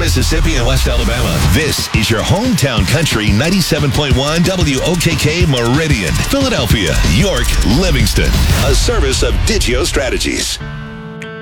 Mississippi, and West Alabama. This is your hometown country 97.1 WOKK Meridian, Philadelphia, York, Livingston. A service of Digio Strategies.